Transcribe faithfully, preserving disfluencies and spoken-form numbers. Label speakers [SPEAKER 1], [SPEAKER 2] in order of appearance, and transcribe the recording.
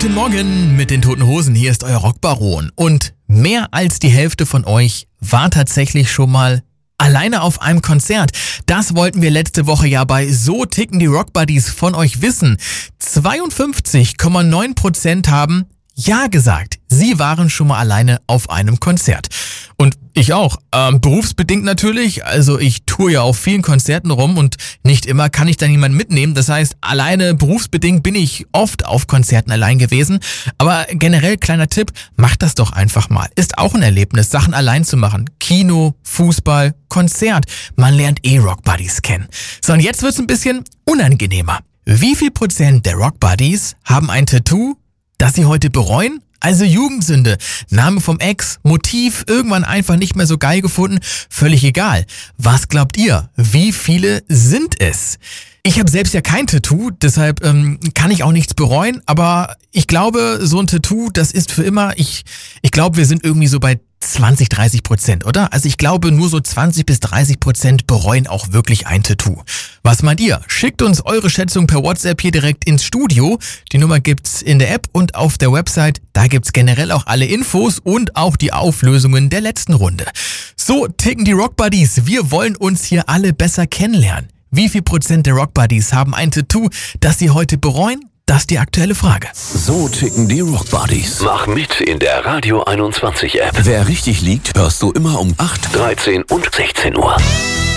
[SPEAKER 1] Guten Morgen mit den Toten Hosen, hier ist euer Rockbaron. Und mehr als die Hälfte von euch war tatsächlich schon mal alleine auf einem Konzert. Das wollten wir letzte Woche ja bei So ticken die Rockbuddies von euch wissen. zweiundfünfzig Komma neun Prozent haben Ja gesagt. Sie waren schon mal alleine auf einem Konzert. Und ich auch. Ähm, berufsbedingt natürlich. Also ich tue ja auf vielen Konzerten rum und nicht immer kann ich da jemanden mitnehmen. Das heißt, alleine berufsbedingt bin ich oft auf Konzerten allein gewesen. Aber generell, kleiner Tipp, macht das doch einfach mal. Ist auch ein Erlebnis, Sachen allein zu machen. Kino, Fußball, Konzert. Man lernt eh Rockbuddies kennen. So, und jetzt wird's ein bisschen unangenehmer. Wie viel Prozent der Rockbuddies haben ein Tattoo, das sie heute bereuen? Also Jugendsünde, Name vom Ex, Motiv, irgendwann einfach nicht mehr so geil gefunden, völlig egal. Was glaubt ihr? Wie viele sind es? Ich habe selbst ja kein Tattoo, deshalb ähm, kann ich auch nichts bereuen, aber ich glaube, so ein Tattoo, das ist für immer, ich ich glaube, wir sind irgendwie so bei zwanzig, dreißig Prozent, oder? Also ich glaube, nur so zwanzig bis dreißig Prozent bereuen auch wirklich ein Tattoo. Was meint ihr? Schickt uns eure Schätzung per WhatsApp hier direkt ins Studio. Die Nummer gibt's in der App und auf der Website. Da gibt's generell auch alle Infos und auch die Auflösungen der letzten Runde. So ticken die Rockbuddies. Wir wollen uns hier alle besser kennenlernen. Wie viel Prozent der Rockbuddies haben ein Tattoo, das sie heute bereuen? Das ist die aktuelle Frage.
[SPEAKER 2] So ticken die Rockbuddies.
[SPEAKER 3] Mach mit in der Radio einundzwanzig App.
[SPEAKER 2] Wer richtig liegt, hörst du immer um acht,
[SPEAKER 3] dreizehn und sechzehn Uhr.